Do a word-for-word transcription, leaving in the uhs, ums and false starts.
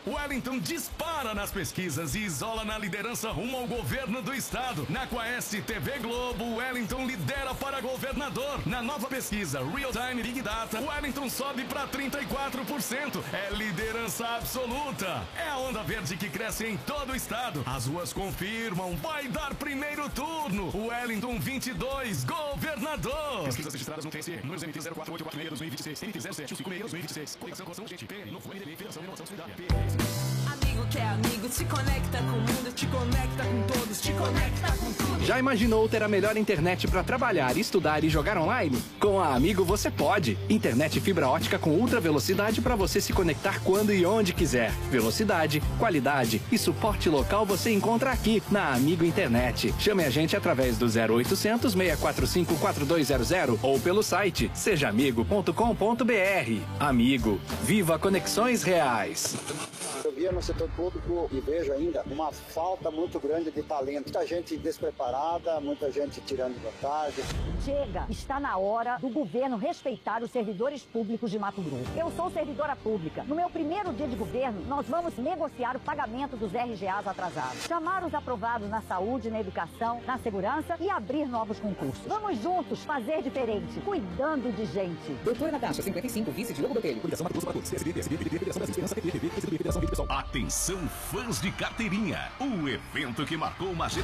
Wellington dispara nas pesquisas e isola na liderança rumo ao governo do estado. Na Quaest T V Globo, Wellington lidera para governador. Na nova pesquisa Real Time Big Data, Wellington sobe para trinta e quatro por cento. É liderança absoluta. É a onda verde que cresce em todo o estado. As ruas confirmam, vai dar primeiro turno. Wellington vinte e dois, governador. Pesquisas registradas no T S E. Números M T zero quatro oito quatro seis dois mil e vinte e seis. N T zero sete um cinco seis dois mil e vinte e seis. Conexão com ação urgente. P N, novo M D B, Federação de Inovação Solidária. Amigo que é amigo, te conecta com o mundo, te conecta com todos, te conecta com tudo. Já imaginou ter a melhor internet para trabalhar, estudar e jogar online? Com a Amigo você pode. Internet fibra ótica com ultra velocidade para você se conectar quando e onde quiser. Velocidade, qualidade e suporte local você encontra aqui na Amigo Internet. Chame a gente através do zero oitocentos, seis quatro cinco, quatro dois zero zero ou pelo site seja amigo ponto com ponto br. Amigo, viva conexões reais. Eu via no setor público e vejo ainda uma falta muito grande de talento. Muita gente despreparada, muita gente tirando vantagem. Chega, está na hora do governo respeitar os servidores públicos de Mato Grosso. Eu sou servidora pública. No meu primeiro dia de governo, nós vamos negociar o pagamento dos R G As atrasados, chamar os aprovados na saúde, na educação, na segurança e abrir novos concursos. Vamos juntos fazer diferente, cuidando de gente. Doutora Natasha, cinquenta e cinco, vice Diogo Botelho. Coligação Mato Grosso para todos. C S D, P S D, P D, Federação Brasil, Federação P D, Federação P D, Federação Pessoal. Atenção, fãs de carteirinha. O evento que marcou uma